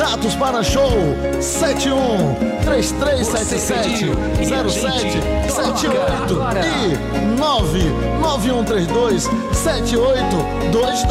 Contatos para show 71 3377 0778 e 99132 7822.